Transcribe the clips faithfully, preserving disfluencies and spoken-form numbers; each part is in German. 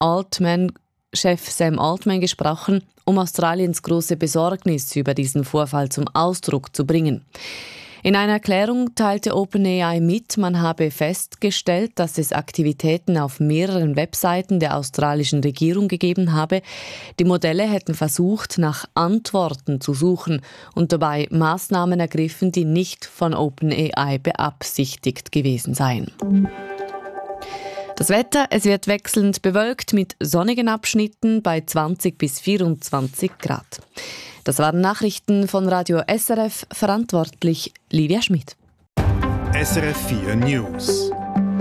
Altman, Chef Sam Altman gesprochen, um Australiens große Besorgnis über diesen Vorfall zum Ausdruck zu bringen. In einer Erklärung teilte OpenAI mit, man habe festgestellt, dass es Aktivitäten auf mehreren Webseiten der australischen Regierung gegeben habe. Die Modelle hätten versucht, nach Antworten zu suchen und dabei Maßnahmen ergriffen, die nicht von OpenAI beabsichtigt gewesen seien. Das Wetter, es wird wechselnd bewölkt mit sonnigen Abschnitten bei zwanzig bis vierundzwanzig Grad. Das waren Nachrichten von Radio S R F, verantwortlich Livia Schmid. S R F vier News.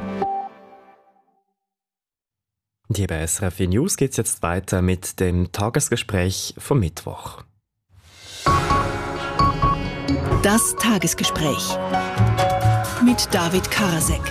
Hier bei S R F vier News geht es jetzt weiter mit dem Tagesgespräch vom Mittwoch. Das Tagesgespräch mit David Karasek.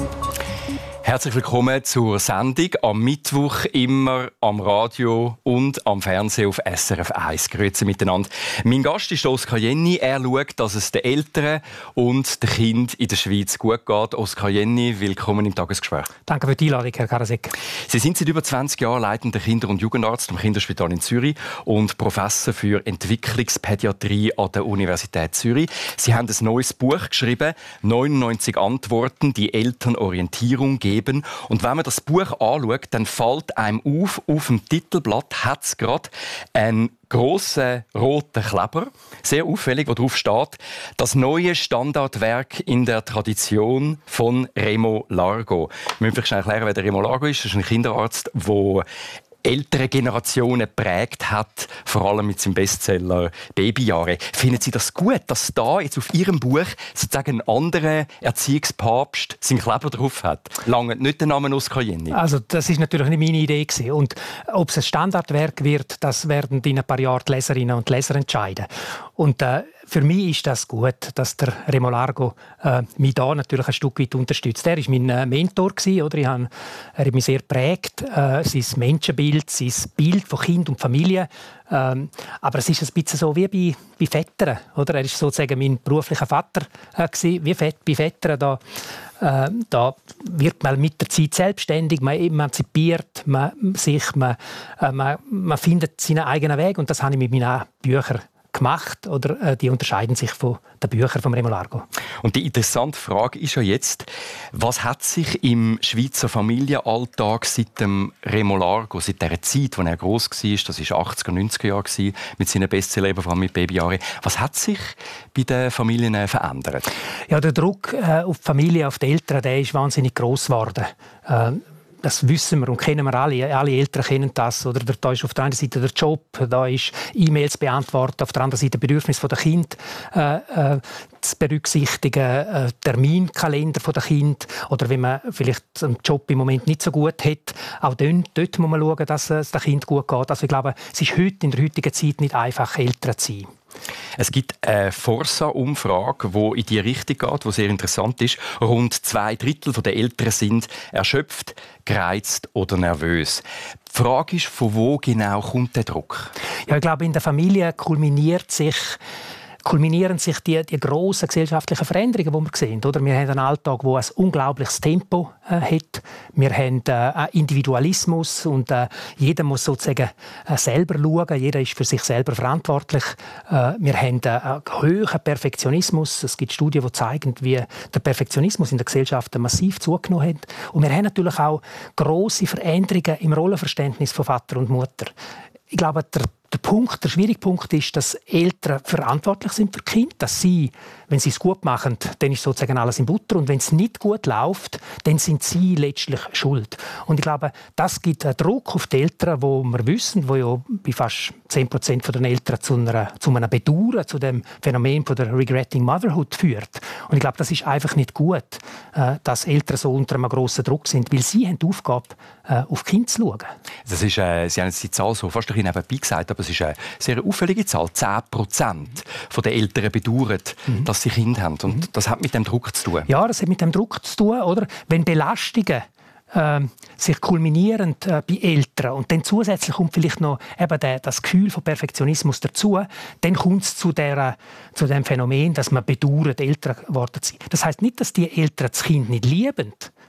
Herzlich willkommen zur Sendung am Mittwoch, immer am Radio und am Fernsehen auf S R F eins. Grüezi miteinander. Mein Gast ist Oskar Jenny. Er schaut, dass es den Eltern und den Kindern in der Schweiz gut geht. Oskar Jenny, willkommen im Tagesgespräch. Danke für die Einladung, Herr Karasek. Sie sind seit über zwanzig Jahren leitender Kinder- und Jugendarzt am Kinderspital in Zürich und Professor für Entwicklungspädiatrie an der Universität Zürich. Sie haben ein neues Buch geschrieben, neunundneunzig Antworten, die Eltern Orientierung geben. Und wenn man das Buch anschaut, dann fällt einem auf, auf dem Titelblatt hat es gerade einen grossen roten Kleber, sehr auffällig, wo drauf steht, das neue Standardwerk in der Tradition von Remo Largo. Wir müssen vielleicht schnell erklären, wer der Remo Largo ist. Das ist ein Kinderarzt, der ältere Generationen geprägt hat, vor allem mit seinem Bestseller «Babyjahre». Finden Sie das gut, dass da jetzt auf Ihrem Buch sozusagen ein anderer Erziehungspapst seinen Kleber drauf hat? Lange nicht der Name Oskar Jenny. Also das ist natürlich nicht meine Idee gewesen. Und ob es ein Standardwerk wird, das werden in ein paar Jahren die Leserinnen und Leser entscheiden. Und äh, für mich ist das gut, dass der Remo Largo äh, mich da natürlich ein Stück weit unterstützt. Er war mein äh, Mentor gewesen, oder? Ich habe, er hat mich sehr geprägt, äh, sein Menschenbild, sein Bild von Kind und Familie. Ähm, aber es ist ein bisschen so wie bei, bei Vätern, oder? Er war sozusagen mein beruflicher Vater äh, gewesen, wie Vät, bei Vätern. Da, äh, da wird man mit der Zeit selbstständig, man emanzipiert man sich, man, äh, man, man findet seinen eigenen Weg. Und das habe ich mit meinen Büchern gemacht, oder äh, die unterscheiden sich von den Büchern von Remo Largo. Und die interessante Frage ist ja jetzt, was hat sich im Schweizer Familienalltag seit dem Remo Largo, seit der Zeit, als er gross war, das war achtziger, neunziger Jahre, mit seinen Bestseller, vor allem mit Babyjahre, was hat sich bei den Familien verändert? Ja, der Druck äh, auf die Familie, auf die Eltern, der ist wahnsinnig gross geworden. Äh, Das wissen wir und kennen wir alle. Alle Eltern kennen das. Oder da ist auf der einen Seite der Job, da ist E-Mails beantworten, auf der anderen Seite Bedürfnisse der Kinder äh, äh, zu berücksichtigen, äh, Terminkalender der Kinder. Oder wenn man vielleicht einen Job im Moment nicht so gut hat, auch dort, dort muss man schauen, dass es dem Kind gut geht. Also ich glaube, es ist heute, in der heutigen Zeit nicht einfach, Eltern zu sein. Es gibt eine Forsa-Umfrage, die in die Richtung geht, die sehr interessant ist. Rund zwei Drittel der Eltern sind erschöpft, gereizt oder nervös. Die Frage ist, von wo genau kommt der Druck? Ja, ich glaube, in der Familie kulminiert sich kulminieren sich die, die grossen gesellschaftlichen Veränderungen, die wir sehen. Oder? Wir haben einen Alltag, der ein unglaubliches Tempo äh, hat. Wir haben äh, einen Individualismus und äh, jeder muss sozusagen äh, selber schauen. Jeder ist für sich selber verantwortlich. Äh, wir haben äh, einen hohen Perfektionismus. Es gibt Studien, die zeigen, wie der Perfektionismus in der Gesellschaft massiv zugenommen hat. Und wir haben natürlich auch grosse Veränderungen im Rollenverständnis von Vater und Mutter. Ich glaube, der Der Punkt, der schwierige Punkt ist, dass Eltern verantwortlich sind für Kinder, dass sie, wenn sie es gut machen, dann ist sozusagen alles in Butter und wenn es nicht gut läuft, dann sind sie letztlich schuld. Und ich glaube, das gibt einen Druck auf die Eltern, wo wir wissen, wo ja bei fast zehn Prozent der Eltern zu, einer, zu einem Bedauern, zu dem Phänomen von der Regretting Motherhood führt. Und ich glaube, das ist einfach nicht gut, dass Eltern so unter einem grossen Druck sind, weil sie haben die Aufgabe, auf die Kinder zu schauen. Das ist, äh, Sie haben jetzt die Zahl so fast ein nebenbei gesagt, aber es ist eine sehr auffällige Zahl. zehn Prozent der Eltern bedauern, mhm. dass sie Kinder haben. Und mhm. das hat mit dem Druck zu tun. Ja, das hat mit dem Druck zu tun. Oder? Wenn Belastungen äh, sich kulminieren äh, bei Eltern und dann zusätzlich kommt vielleicht noch eben der, das Gefühl von Perfektionismus dazu, dann kommt es zu, der, zu dem Phänomen, dass man bedauert, Eltern geworden sind. Das heisst nicht, dass die Eltern das Kind nicht lieben.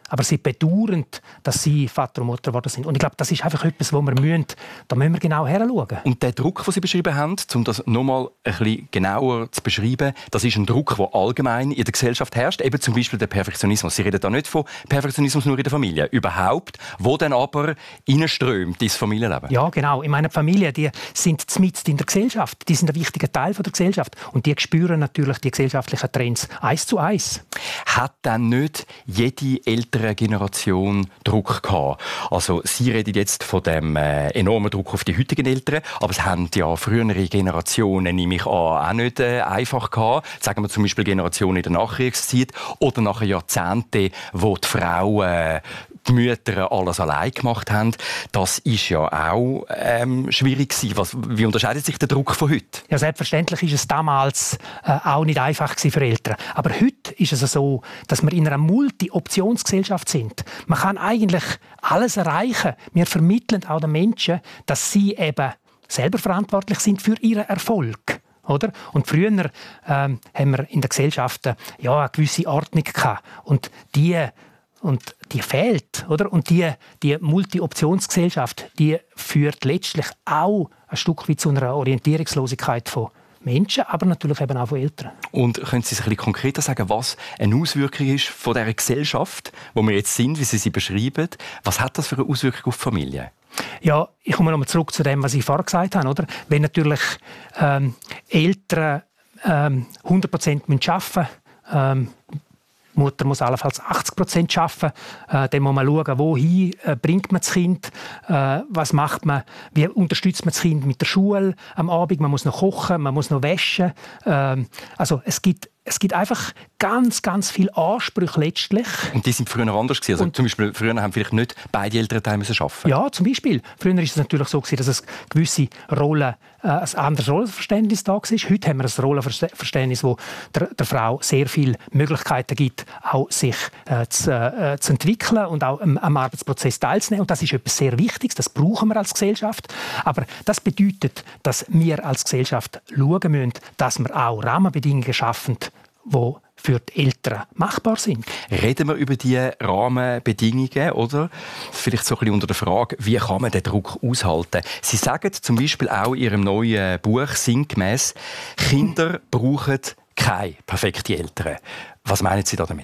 aber sie bedauern, dass sie Vater und Mutter geworden sind. Und ich glaube, das ist einfach etwas, wo wir müssen, da müssen wir genau hinschauen. Und der Druck, den Sie beschrieben haben, um das nochmal ein bisschen genauer zu beschreiben, das ist ein Druck, der allgemein in der Gesellschaft herrscht, eben zum Beispiel der Perfektionismus. Sie reden da nicht von Perfektionismus nur in der Familie, überhaupt, wo dann aber reinströmt ins Familienleben. Ja, genau. In meiner Familie, die sind mitten in der Gesellschaft, die sind ein wichtiger Teil der Gesellschaft und die spüren natürlich die gesellschaftlichen Trends eins zu eins. Hat dann nicht jede ältere Generation Druck gehabt? Also Sie reden jetzt von dem äh, enormen Druck auf die heutigen Eltern, aber es haben ja frühere Generationen, nehme ich an, auch nicht äh, einfach gehabt. Sagen wir zum Beispiel Generationen in der Nachkriegszeit oder nach Jahrzehnten, wo die Frauen äh, die Mütter alles allein gemacht haben. Das ist ja auch ähm, schwierig gewesen. Was, wie unterscheidet sich der Druck von heute? Ja, selbstverständlich ist es damals äh, auch nicht einfach für Eltern. Aber heute ist es so, dass wir in einer Multi-Optionsgesellschaft sind. Man kann eigentlich alles erreichen. Wir vermitteln auch den Menschen, dass sie eben selber verantwortlich sind für ihren Erfolg. Oder? Und früher ähm, haben wir in der Gesellschaft äh, ja, eine gewisse Ordnung gehabt. Und die Und die fehlt, oder? Und die, die Multi-Optionsgesellschaft, die führt letztlich auch ein Stück weit zu einer Orientierungslosigkeit von Menschen, aber natürlich eben auch von Eltern. Und können Sie sich ein bisschen konkreter sagen, was eine Auswirkung ist von dieser Gesellschaft, wo wir jetzt sind, wie Sie sie beschreiben? Was hat das für eine Auswirkung auf die Familie? Ja, ich komme nochmal zurück zu dem, was ich vorher gesagt habe. Oder? Wenn natürlich ähm, Eltern ähm, hundert Prozent arbeiten müssen, ähm, die Mutter muss allenfalls achtzig Prozent arbeiten. Äh, dann muss man schauen, wohin äh, bringt man das Kind, äh, was macht man, wie unterstützt man das Kind mit der Schule am Abend. Man muss noch kochen, man muss noch waschen. Äh, also es gibt Es gibt einfach ganz, ganz viele Ansprüche letztlich. Und die sind früher noch anders gewesen. Also und, zum Beispiel, früher haben vielleicht nicht beide Elternteile müssen arbeiten. Ja, zum Beispiel. Früher war es natürlich so, dass es gewisse Rollen, äh, ein anderes Rollenverständnis da war. Heute haben wir ein Rollenverständnis, das der, der Frau sehr viele Möglichkeiten gibt, auch sich äh, zu, äh, zu entwickeln und auch am, am Arbeitsprozess teilzunehmen. Und das ist etwas sehr Wichtiges. Das brauchen wir als Gesellschaft. Aber das bedeutet, dass wir als Gesellschaft schauen müssen, dass wir auch Rahmenbedingungen schaffen, die für die Eltern machbar sind. Reden wir über die Rahmenbedingungen, oder? Vielleicht so ein bisschen unter der Frage, wie kann man den Druck aushalten? Sie sagen zum Beispiel auch in Ihrem neuen Buch sinngemäss, Kinder brauchen keine perfekten Eltern. Was meinen Sie damit?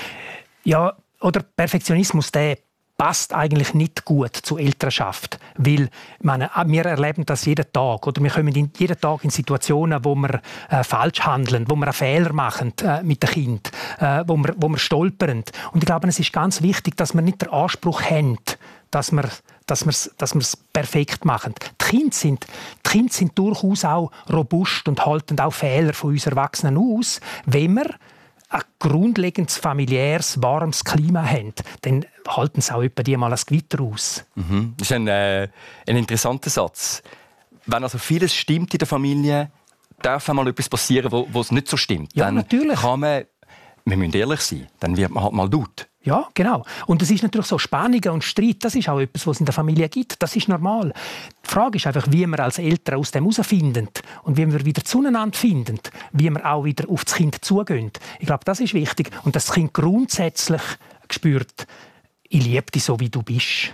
Ja, oder Perfektionismus, der passt eigentlich nicht gut zur Elternschaft, weil meine, wir erleben das jeden Tag, oder wir kommen in, jeden Tag in Situationen, wo wir äh, falsch handeln, wo wir einen Fehler machen äh, mit dem Kind, äh, wo wir, wo wir stolpern. Und ich glaube, es ist ganz wichtig, dass wir nicht den Anspruch haben, dass wir dass wir es dass wir's perfekt machen. Die Kinder, sind, die Kinder sind durchaus auch robust und halten auch Fehler von uns Erwachsenen aus, wenn wir ein grundlegendes familiäres, warmes Klima haben, dann halten sie auch etwa die mal ein Gewitter aus. Mhm. Das ist ein, äh, ein interessanter Satz. Wenn also vieles stimmt in der Familie, darf einmal etwas passieren, wo, wo es nicht so stimmt. Ja, dann natürlich. Kann man, wir müssen ehrlich sein, dann wird man halt mal laut. Ja, genau. Und es ist natürlich so, Spannungen und Streit, das ist auch etwas, was es in der Familie gibt. Das ist normal. Die Frage ist einfach, wie wir als Eltern aus dem herausfinden und wie wir wieder zueinander finden, wie wir auch wieder auf das Kind zugehen. Ich glaube, das ist wichtig. Und dass das Kind grundsätzlich spürt, ich liebe dich so, wie du bist.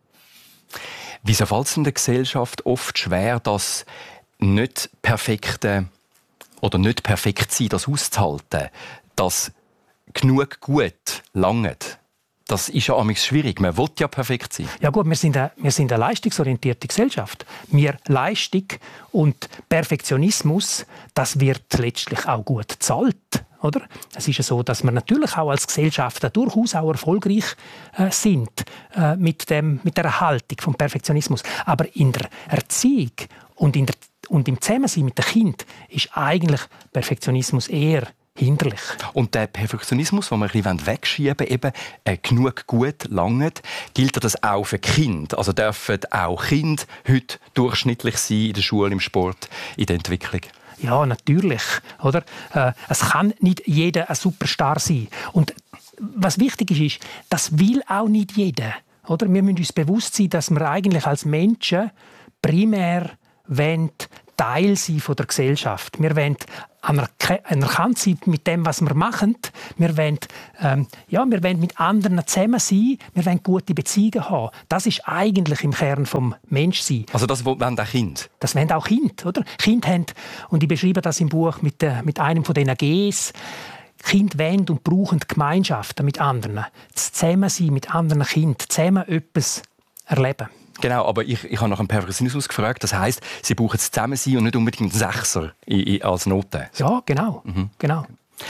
Wieso fällt es in der Gesellschaft oft schwer, das nicht perfekte oder nicht perfekt sein, das auszuhalten, das genug gut langt? Das ist ja amigs schwierig. Man will ja perfekt sein. Ja gut, wir sind eine, wir sind eine leistungsorientierte Gesellschaft. Wir Leistung und Perfektionismus, das wird letztlich auch gut bezahlt. Oder? Es ist ja so, dass wir natürlich auch als Gesellschaft durchaus auch erfolgreich äh, sind äh, mit, dem, mit der Haltung vom Perfektionismus. Aber in der Erziehung und, in der, und im Zusammensein mit dem Kind ist eigentlich Perfektionismus eher hinderlich. Und der Perfektionismus, den wir ein bisschen wegschieben wollen, eben äh, genug gut langt, gilt das auch für Kinder? Also dürfen auch Kinder heute durchschnittlich sein in der Schule, im Sport, in der Entwicklung? Ja, natürlich. Oder? Äh, es kann nicht jeder ein Superstar sein. Und was wichtig ist, ist, das will auch nicht jeder. Oder? Wir müssen uns bewusst sein, dass wir eigentlich als Menschen primär wollen Teil sein von der Gesellschaft. Wir wollen anerkannt sein mit dem, was wir machen. Wir wollen, ähm, ja, wir wollen mit anderen zusammen sein. Wir wollen gute Beziehungen haben. Das ist eigentlich im Kern vom Menschsein. Also das wollen auch Kinder? Das wollen auch Kinder, oder? Kinder haben, und ich beschreibe das im Buch mit, äh, mit einem von diesen Gs, Kinder wollen und brauchen Gemeinschaften mit anderen. Das Zusammensein mit anderen Kindern, zusammen etwas erleben. Genau, aber ich, ich habe nach einem Perversinismus gefragt. Das heisst, sie brauchen das Zusammensein und nicht unbedingt einen Sechser als Note. Ja, genau. Mhm. genau.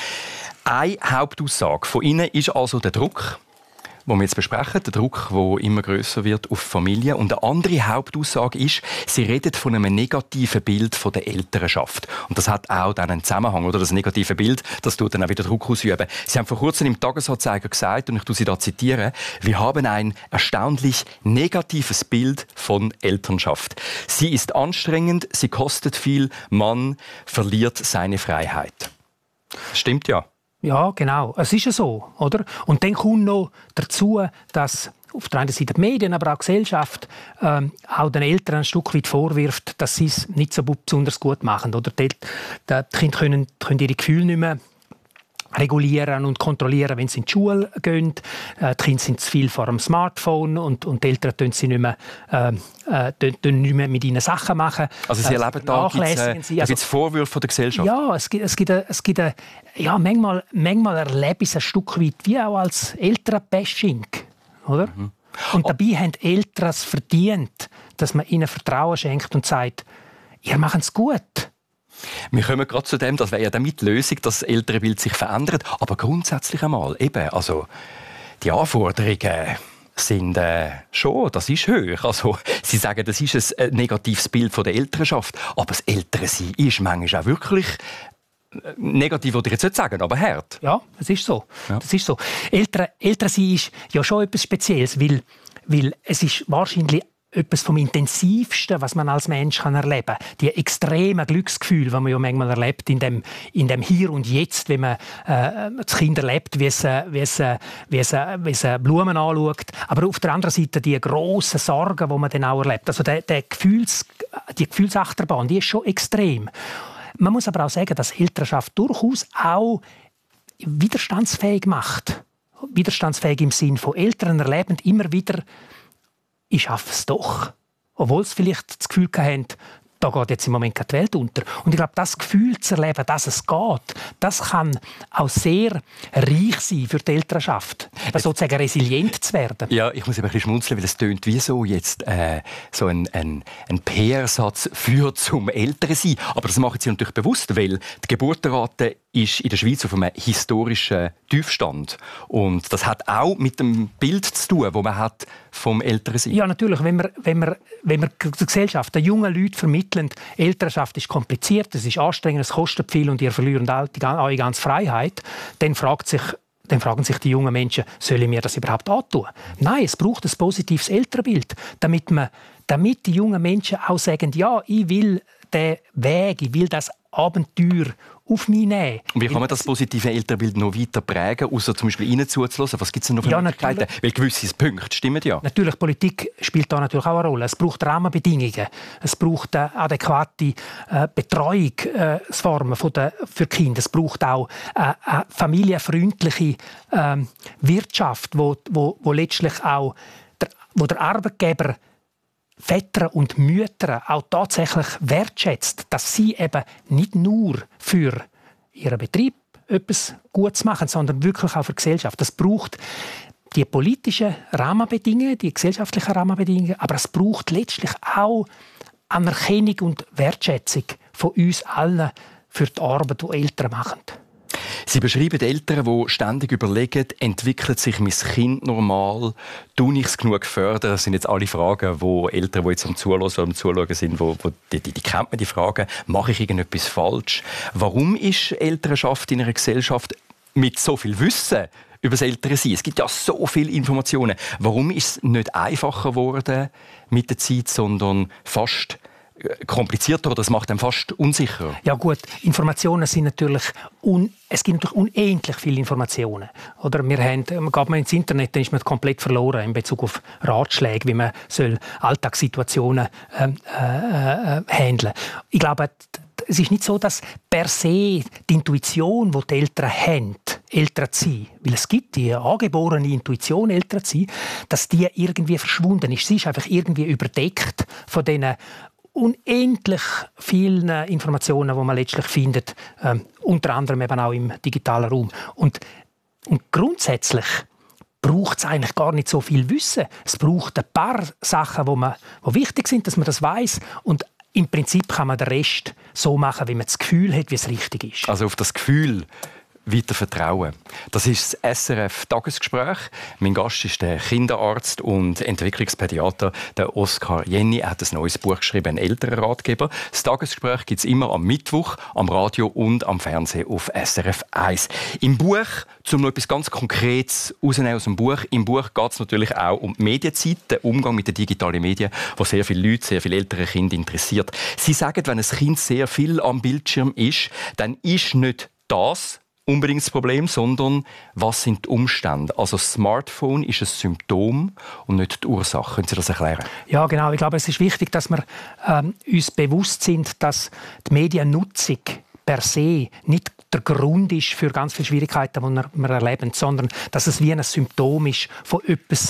Eine Hauptaussage von Ihnen ist also der Druck, den wir jetzt besprechen, der Druck, der immer grösser wird auf Familien. Und eine andere Hauptaussage ist, Sie reden von einem negativen Bild von der Elternschaft. Und das hat auch dann einen Zusammenhang, oder? Das negative Bild, das tut dann auch wieder Druck ausüben. Sie haben vor kurzem im Tagesanzeiger gesagt, und ich zitiere Sie da zitieren, wir haben ein erstaunlich negatives Bild von Elternschaft. Sie ist anstrengend, sie kostet viel, man verliert seine Freiheit. Stimmt ja. Ja, genau. Es ist ja so, oder? Und dann kommt noch dazu, dass auf der einen Seite die Medien, aber auch die Gesellschaft ähm, auch den Eltern ein Stück weit vorwirft, dass sie es nicht so besonders gut machen. Oder die, die Kinder können, können ihre Gefühle nicht mehr regulieren und kontrollieren, wenn sie in die Schule gehen. Äh, die Kinder sind zu viel vor dem Smartphone und, und die Eltern tun sie nicht mehr, äh, äh, nicht mehr mit ihnen Sachen machen. Also Sie erleben da gibt es also, Vorwürfe von der Gesellschaft? Ja, es gibt, es gibt, es gibt eine, ja, manchmal, manchmal erlebe ich es ein Stück weit wie auch als Elternbashing, oder? Mhm. Und dabei haben die Eltern es verdient, dass man ihnen Vertrauen schenkt und sagt, ihr macht es gut. Wir kommen gerade zu dem, das wäre ja damit die Lösung, dass das Elternbild sich verändert. Aber grundsätzlich einmal, eben, also die Anforderungen sind äh, schon, das ist hoch. Also, Sie sagen, das ist ein negatives Bild von der Elternschaft, aber das Elternsein ist manchmal auch wirklich negativ, würde ich jetzt nicht sagen, aber hart. Ja, es ist so. Ja. Das ist so. Eltern, Elternsein ist ja schon etwas Spezielles, weil, weil es ist wahrscheinlich etwas vom Intensivsten, was man als Mensch kann erleben kann. Die extremen Glücksgefühle, die man ja manchmal erlebt, in dem, in dem Hier und Jetzt, wenn man äh, das Kind erlebt, wie es, wie, es, wie, es, wie es Blumen anschaut. Aber auf der anderen Seite die grossen Sorgen, die man dann auch erlebt. Also der, der Gefühls, die Gefühlsachterbahn, die ist schon extrem. Man muss aber auch sagen, dass Elternschaft durchaus auch widerstandsfähig macht. Widerstandsfähig im Sinne von Eltern erleben immer wieder, ich schaffe es doch. Obwohl sie vielleicht das Gefühl hatten, da geht jetzt im Moment die Welt unter. Und ich glaube, das Gefühl zu erleben, dass es geht, das kann auch sehr reich sein für die Elternschaft. Also sozusagen resilient zu werden. Ja, ich muss ein bisschen schmunzeln, weil es tönt wie so jetzt äh, so ein, ein, ein P R-Satz für zum Elternsein. Aber das machen Sie natürlich bewusst, weil die Geburtenrate ist in der Schweiz auf einem historischen Tiefstand. Und das hat auch mit dem Bild zu tun, das man hat vom Elternsein. Ja, natürlich. Wenn wir, wenn wir, wenn wir der Gesellschaft, den jungen Leuten vermitteln, Elternschaft ist kompliziert, es ist anstrengend, es kostet viel und ihr verliert eure ganze Freiheit, dann fragt sich Dann fragen sich die jungen Menschen, soll ich mir das überhaupt antun? Nein, es braucht ein positives Elternbild, damit, man, damit die jungen Menschen auch sagen, ja, ich will den Weg, ich will das Abenteuer auf mich nehmen. Und wie kann man das positive Elternbild noch weiter prägen, außer zum Beispiel Ihnen zuzulassen? Was gibt es denn noch für ja, Möglichkeiten? Weil gewisse Punkte stimmen ja. Natürlich, Politik spielt da natürlich auch eine Rolle. Es braucht Rahmenbedingungen. Es braucht eine adäquate äh, Betreuungsformen für die Kinder. Es braucht auch äh, eine familienfreundliche äh, Wirtschaft, wo, wo, wo letztlich auch der, wo der Arbeitgeber Väter und Mütter auch tatsächlich wertschätzt, dass sie eben nicht nur für ihren Betrieb etwas Gutes machen, sondern wirklich auch für die Gesellschaft. Das braucht die politischen Rahmenbedingungen, die gesellschaftlichen Rahmenbedingungen, aber es braucht letztlich auch Anerkennung und Wertschätzung von uns allen für die Arbeit, die Eltern machen. Sie beschreiben Eltern, die ständig überlegen, entwickelt sich mein Kind normal, tue ich es genug fördern? Das sind jetzt alle Fragen, die Eltern, die jetzt am Zuhören oder am Zuschauen sind, wo, wo, die, die, die kennt man die Fragen. Mache ich irgendetwas falsch? Warum ist Elternschaft in einer Gesellschaft mit so viel Wissen über das Elternsein? Es gibt ja so viele Informationen. Warum ist es nicht einfacher geworden mit der Zeit, sondern fast komplizierter, oder es macht einem fast unsicher? Ja gut, Informationen sind natürlich un es gibt natürlich unendlich viele Informationen. Oder wir haben, geht man ins Internet, dann ist man komplett verloren in Bezug auf Ratschläge, wie man soll Alltagssituationen äh, äh, äh, handeln. Ich glaube, es ist nicht so, dass per se die Intuition, die die Eltern haben, Eltern zu sein, weil es gibt die angeborene Intuition, Eltern zu sein, dass die irgendwie verschwunden ist. Sie ist einfach irgendwie überdeckt von diesen unendlich vielen Informationen, die man letztlich findet, ähm, unter anderem eben auch im digitalen Raum. Und, und grundsätzlich braucht es eigentlich gar nicht so viel Wissen. Es braucht ein paar Sachen, wo man, wo wichtig sind, dass man das weiß. Und im Prinzip kann man den Rest so machen, wie man das Gefühl hat, wie es richtig ist. Also auf das Gefühl weiter vertrauen. Das ist das S R F-Tagesgespräch. Mein Gast ist der Kinderarzt und Entwicklungspädiater der Oskar Jenny. Er hat ein neues Buch geschrieben, ein älterer Ratgeber. Das Tagesgespräch gibt es immer am Mittwoch, am Radio und am Fernsehen auf S R F eins. Im Buch, um noch etwas ganz Konkretes rauszunehmen aus dem Buch, im Buch geht es natürlich auch um die Medienzeit, den Umgang mit den digitalen Medien, wo sehr viele Leute, sehr viele ältere Kinder interessiert. Sie sagen, wenn ein Kind sehr viel am Bildschirm ist, dann ist nicht das unbedingt das Problem, sondern was sind die Umstände? Also das Smartphone ist ein Symptom und nicht die Ursache. Können Sie das erklären? Ja, genau. Ich glaube, es ist wichtig, dass wir ähm, uns bewusst sind, dass die Mediennutzung per se nicht der Grund ist für ganz viele Schwierigkeiten, die wir, wir erleben, sondern dass es wie ein Symptom ist von etwas,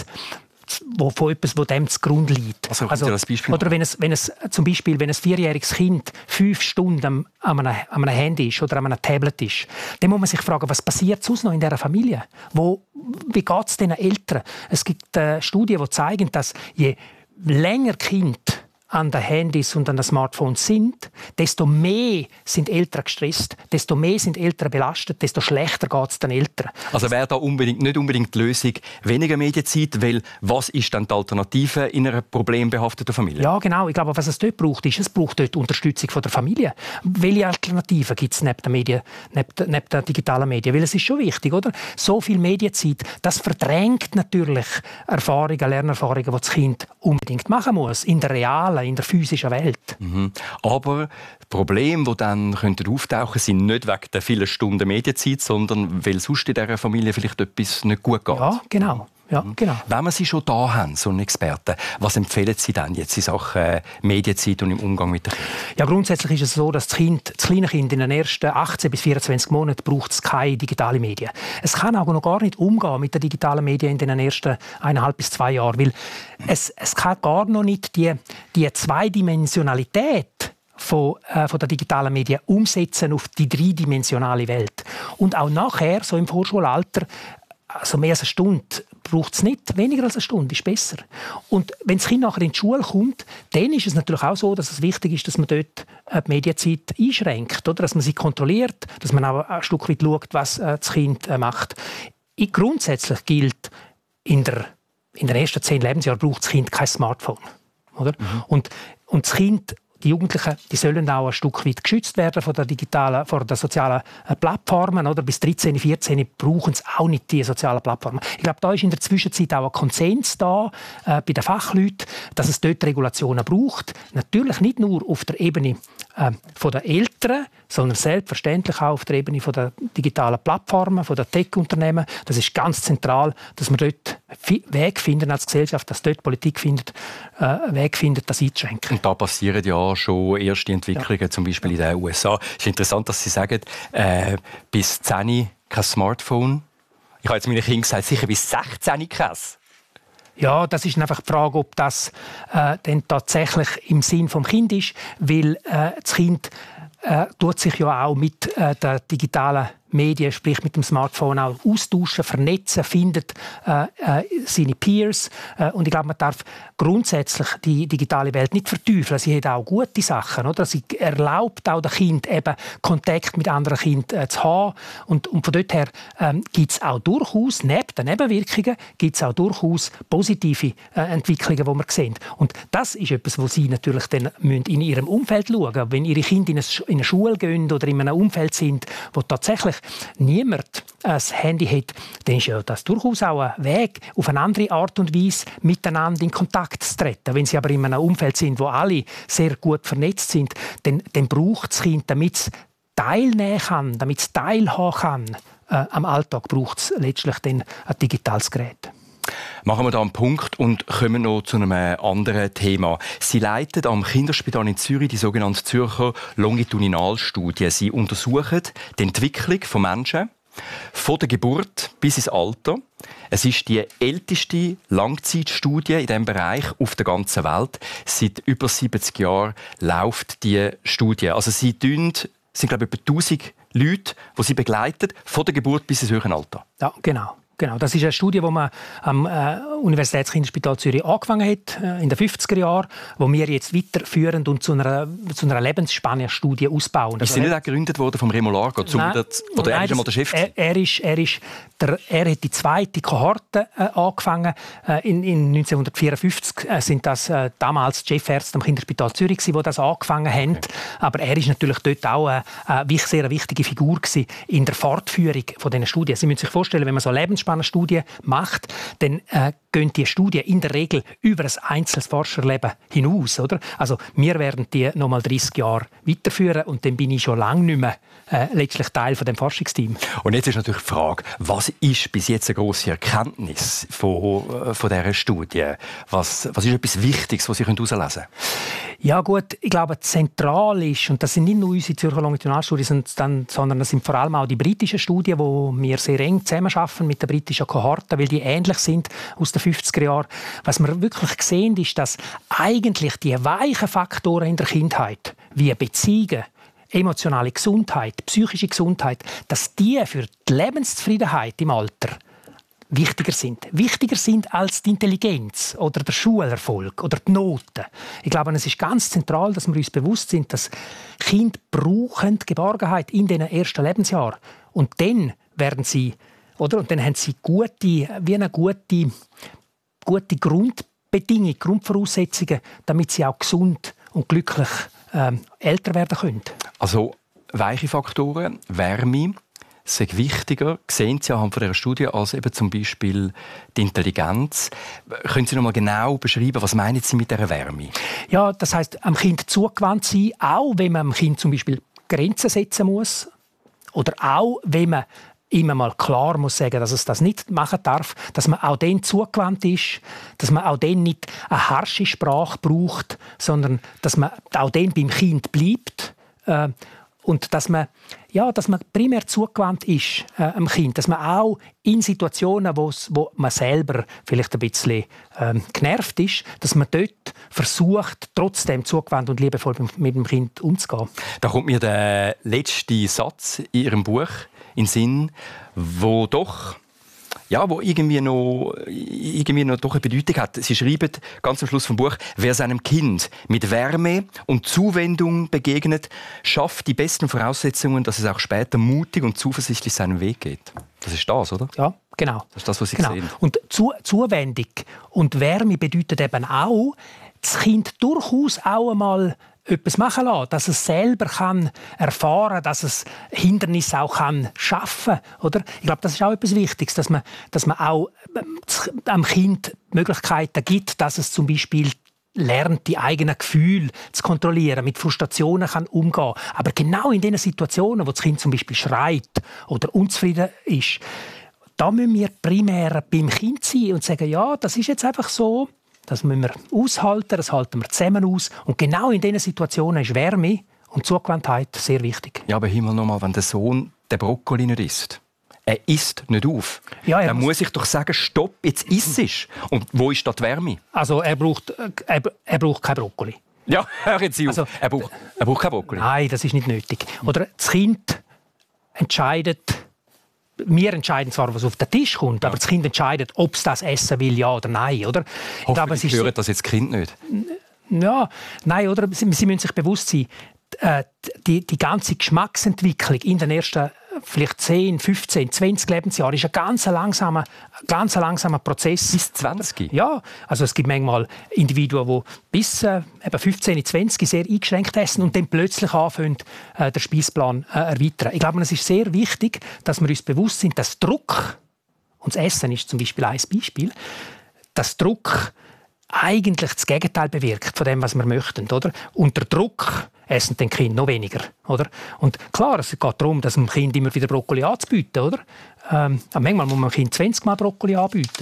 wo, von etwas, wo dem zugrunde liegt. Also, also, das Beispiel oder wenn es, wenn es zum Beispiel, wenn ein vierjähriges Kind fünf Stunden am, an, einem, an einem Handy ist oder an einem Tablet ist, dann muss man sich fragen, was passiert sonst noch in dieser Familie? Wo, wie geht es den Eltern? Es gibt äh, Studien, die zeigen, dass je länger Kind an den Handys und an den Smartphones sind, desto mehr sind Eltern gestresst, desto mehr sind Eltern belastet, desto schlechter geht es den Eltern. Also wäre da unbedingt, nicht unbedingt die Lösung weniger Medienzeit, weil was ist dann die Alternative in einer problembehafteten Familie? Ja, genau. Ich glaube, was es dort braucht, ist, es braucht dort Unterstützung von der Familie. Welche Alternativen gibt es neben den Medien, neben, neben den digitalen Medien? Weil es ist schon wichtig, oder? So viel Medienzeit, das verdrängt natürlich Erfahrungen, Lernerfahrungen, die das Kind unbedingt machen muss, in der realen, in der physischen Welt. Mhm. Aber die Probleme, die dann auftauchen könnten, sind nicht wegen der vielen Stunden Medienzeit, sondern weil sonst in dieser Familie vielleicht etwas nicht gut geht. Ja, genau. Ja, genau. Wenn wir Sie schon da haben, so einen Experten, was empfehlen Sie denn jetzt in Sachen Medienzeit und im Umgang mit den Kindern? Ja, grundsätzlich ist es so, dass das, kind, das kleine Kind in den ersten achtzehn bis vierundzwanzig Monaten braucht es keine digitalen Medien. Es kann auch noch gar nicht umgehen mit den digitalen Medien in den ersten eineinhalb bis zwei Jahren, weil es, es kann gar noch nicht die, die Zweidimensionalität Von, äh, von der digitalen Medien umsetzen auf die dreidimensionale Welt. Und auch nachher, so im Vorschulalter, also mehr als eine Stunde braucht es nicht. Weniger als eine Stunde ist besser. Und wenn das Kind nachher in die Schule kommt, dann ist es natürlich auch so, dass es wichtig ist, dass man dort die Medienzeit einschränkt, oder? Dass man sie kontrolliert, dass man auch ein Stück weit schaut, was das Kind macht. Grundsätzlich gilt, in, der, in den ersten zehn Lebensjahren braucht das Kind kein Smartphone. Oder? Mhm. Und, und das Kind, die Jugendlichen, die sollen auch ein Stück weit geschützt werden von der digitalen, von der sozialen Plattformen. Oder? Bis dreizehn, vierzehn brauchen sie auch nicht die sozialen Plattformen. Ich glaube, da ist in der Zwischenzeit auch ein Konsens da äh, bei den Fachleuten, dass es dort Regulationen braucht. Natürlich nicht nur auf der Ebene äh, von der Eltern, sondern selbstverständlich auch auf der Ebene von der digitalen Plattformen, von der Tech-Unternehmen. Das ist ganz zentral, dass wir dort Weg finden als Gesellschaft, dass dort Politik findet, äh, Weg findet, das einzuschränken. Und da passieren ja schon erste Entwicklungen, ja. Zum Beispiel in den U S A. Es ist interessant, dass Sie sagen, äh, bis zehn kein Smartphone. Ich habe jetzt meinen Kindern gesagt, sicher bis sechzehn kein. Ja, das ist einfach die Frage, ob das äh, denn tatsächlich im Sinn des Kindes ist, weil äh, das Kind äh, tut sich ja auch mit äh, der digitalen Medien, sprich mit dem Smartphone auch austauschen, vernetzen, findet äh, äh, seine Peers. Äh, und ich glaube, man darf grundsätzlich die digitale Welt nicht verteufeln. Sie hat auch gute Sachen. Oder? Sie erlaubt auch dem Kind eben Kontakt mit anderen Kindern äh, zu haben. Und, und von dort her ähm, gibt es auch durchaus, neben den Nebenwirkungen, gibt es auch durchaus positive äh, Entwicklungen, die wir sehen. Und das ist etwas, wo Sie natürlich dann in Ihrem Umfeld schauen müssen. Wenn Ihre Kinder in eine, in eine Schule gehen oder in einem Umfeld sind, wo tatsächlich niemand ein Handy hat, dann ist ja das durchaus auch ein Weg, auf eine andere Art und Weise miteinander in Kontakt zu treten. Wenn Sie aber in einem Umfeld sind, wo alle sehr gut vernetzt sind, dann, dann braucht das Kind, damit es teilnehmen kann, damit es teilhaben kann, äh, am Alltag braucht es letztlich dann ein digitales Gerät. Machen wir da einen Punkt und kommen noch zu einem anderen Thema. Sie leiten am Kinderspital in Zürich die sogenannte Zürcher Longitudinalstudie. Sie untersuchen die Entwicklung von Menschen von der Geburt bis ins Alter. Es ist die älteste Langzeitstudie in diesem Bereich auf der ganzen Welt. Seit über siebzig Jahren läuft die Studie. Also sie tun, es sind glaube ich etwa tausend Leute, die sie begleiten, von der Geburt bis ins höhere Alter. Ja, genau. Genau, das ist eine Studie, die man am äh, Universitätskinderspital Zürich angefangen hat, äh, in den fünfziger Jahren, wo wir jetzt weiterführen und zu einer, zu einer Lebensspanne-Studie ausbauen. Ist sie nicht auch gegründet worden vom Remo Largo? Zum Nein, das, oder nein, er ist einmal der Chef? Er, er, ist, er, ist der, er hat die zweite Kohorte äh, angefangen. Äh, in, in neunzehnhundertvierundfünfzig äh, sind das äh, damals die Chefärzte am Kinderspital Zürich, die das angefangen haben. Okay. Aber er ist natürlich dort auch eine, eine sehr wichtige Figur gewesen in der Fortführung von diesen Studien. Sie müssen sich vorstellen, wenn man so Lebens Studie macht, dann äh, gehen die Studien in der Regel über ein einzelnes Forscherleben hinaus. Oder? Also wir werden die noch mal dreißig Jahre weiterführen und dann bin ich schon lange nicht mehr äh, letztlich Teil von dem Forschungsteam. Und jetzt ist natürlich die Frage, was ist bis jetzt eine grosse Erkenntnis von, von dieser Studie? Was, was ist etwas Wichtiges, was Sie herauslesen können? Ja gut, ich glaube, zentral ist, und das sind nicht nur unsere Zürcher Longitudinalstudien, sondern das sind vor allem auch die britischen Studien, wo wir sehr eng zusammenarbeiten mit der britischen Kohorte, weil die ähnlich sind aus den fünfziger Jahren. Was wir wirklich sehen, ist, dass eigentlich die weichen Faktoren in der Kindheit, wie Beziehungen, emotionale Gesundheit, psychische Gesundheit, dass die für die Lebenszufriedenheit im Alter wichtiger sind. Wichtiger sind als die Intelligenz oder der Schulerfolg oder die Noten. Ich glaube, es ist ganz zentral, dass wir uns bewusst sind, dass Kinder brauchen Geborgenheit in den ersten Lebensjahren. Und dann werden sie, oder? Und dann haben sie gute, wie eine gute, gute Grundbedingung, Grundvoraussetzungen, damit sie auch gesund und glücklich ähm, älter werden können. Also weiche Faktoren, Wärme, ist wichtiger, sehen Sie anhand dieser Studie, als eben zum Beispiel die Intelligenz. Können Sie noch mal genau beschreiben, was meinen Sie mit dieser Wärme? Ja, das heisst, am Kind zugewandt sein, auch wenn man dem Kind zum Beispiel Grenzen setzen muss oder auch wenn man immer mal klar muss sagen, dass es das nicht machen darf, dass man auch dann zugewandt ist, dass man auch dann nicht eine harsche Sprache braucht, sondern dass man auch dann beim Kind bleibt. Äh, Und dass man, ja, dass man primär zugewandt ist äh, am Kind. Dass man auch in Situationen, wo man selber vielleicht ein bisschen ähm, genervt ist, dass man dort versucht, trotzdem zugewandt und liebevoll mit dem Kind umzugehen. Da kommt mir der letzte Satz in Ihrem Buch in den Sinn, wo doch... Ja, wo irgendwie noch, irgendwie noch doch eine Bedeutung hat. Sie schreiben ganz am Schluss vom Buch, wer seinem Kind mit Wärme und Zuwendung begegnet, schafft die besten Voraussetzungen, dass es auch später mutig und zuversichtlich seinen Weg geht. Das ist das, oder? Ja, genau. Das ist das, was Sie genau. sehen. Und Zu- Zuwendung und Wärme bedeutet eben auch, das Kind durchaus auch einmal etwas machen lassen, dass es selber kann erfahren, dass es Hindernisse auch kann schaffen, oder? Ich glaube, das ist auch etwas Wichtiges, dass man, dass man auch am Kind Möglichkeiten gibt, dass es zum Beispiel lernt, die eigenen Gefühle zu kontrollieren, mit Frustrationen kann umgehen. Aber genau in den Situationen, wo das Kind zum Beispiel schreit oder unzufrieden ist, da müssen wir primär beim Kind sein und sagen, ja, das ist jetzt einfach so. Das müssen wir aushalten, das halten wir zusammen aus. Und genau in diesen Situationen ist Wärme und Zugewandtheit sehr wichtig. Ja, aber Himmel nochmal, wenn der Sohn den Brokkoli nicht isst, er isst nicht auf, ja, dann muss ich doch sagen, stopp, jetzt isst es. Und wo ist da die Wärme? Also er braucht, er, er braucht kein Brokkoli. Ja, hören Sie auf. Also, er, braucht, er braucht kein Brokkoli. Nein, das ist nicht nötig. Oder das Kind entscheidet, wir entscheiden zwar, was auf den Tisch kommt, ja. aber das Kind entscheidet, ob es das essen will, ja oder nein. Oder? Ich glaube, es ist hören so, das jetzt das Kind nicht. Ja, nein, oder? Sie, sie müssen sich bewusst sein, die, die ganze Geschmacksentwicklung in den ersten vielleicht zehn, fünfzehn, zwanzig Lebensjahren ist ein ganz langsamer, ganz langsamer Prozess. Bis zwanzig? Ja, also es gibt manchmal Individuen, die bis äh, eben fünfzehn, zwanzig sehr eingeschränkt essen und dann plötzlich anfangen, äh, den Speisplan äh, erweitern. Ich glaube, es ist sehr wichtig, dass wir uns bewusst sind, dass Druck, und das Essen ist zum Beispiel ein Beispiel, dass Druck eigentlich das Gegenteil bewirkt von dem, was wir möchten. Oder? Unter Druck essen die Kinder noch weniger. Oder? Und klar, es geht darum, dass dem Kind immer wieder Brokkoli anzubieten. Oder? Ähm, manchmal muss man dem Kind zwanzig Mal Brokkoli anbieten.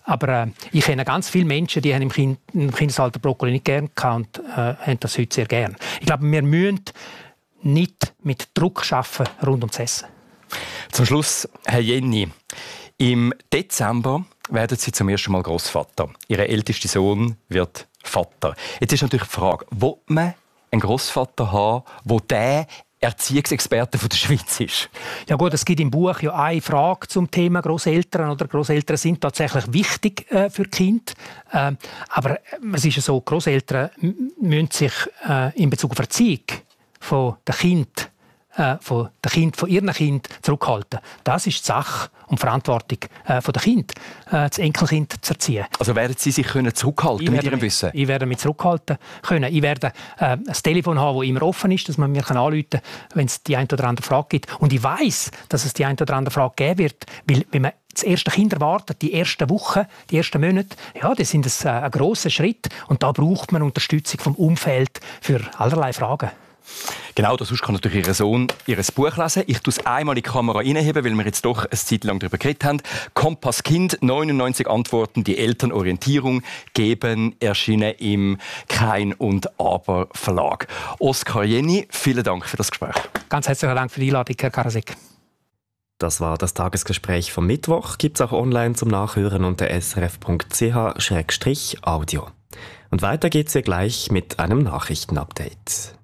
Aber äh, ich kenne ganz viele Menschen, die haben im, kind, im Kindesalter Brokkoli nicht gerne gehabt und äh, haben das heute sehr gerne. Ich glaube, wir müssen nicht mit Druck arbeiten rund ums Essen. Zum Schluss, Herr Jenny, im Dezember werden Sie zum ersten Mal Grossvater. Ihr ältester Sohn wird Vater. Jetzt ist natürlich die Frage, will man einen Grossvater haben, der der Erziehungsexperte der Schweiz ist? Ja gut, es gibt im Buch ja eine Frage zum Thema Grosseltern. Oder Grosseltern sind tatsächlich wichtig äh, für Kind. Äh, aber es ist ja so, Grosseltern müssen sich äh, in Bezug auf Erziehung von den Kindern äh, von den Kind, von ihren Kind zurückhalten. Das ist die Sache und Verantwortung äh, von den Kind, äh, das Enkelkind zu erziehen. Also werden Sie sich können zurückhalten mit Ihrem Wissen? Ich werde mich zurückhalten können. Ich werde äh, ein Telefon haben, das immer offen ist, dass man mir anrufen kann, wenn es die eine oder andere Frage gibt. Und ich weiss, dass es die eine oder andere Frage geben wird, weil wenn man das erste Kind erwartet, die ersten Wochen, die ersten Monate, ja, das sind ein, äh, ein grosser Schritt. Und da braucht man Unterstützung vom Umfeld für allerlei Fragen. Genau, sonst kann natürlich Ihr Sohn Ihr Buch lesen. Ich tue es einmal in die Kamera reinheben, weil wir jetzt doch eine Zeit lang darüber geredet haben. «Kompass Kind, neunundneunzig Antworten, die Elternorientierung geben», erschienen im Kein und Aber Verlag. Oskar Jenny, vielen Dank für das Gespräch. Ganz herzlichen Dank für die Einladung, Herr Karasek. Das war das Tagesgespräch vom Mittwoch. Gibt es auch online zum Nachhören unter s r f punkt c h slash audio. Und weiter geht's hier gleich mit einem Nachrichtenupdate.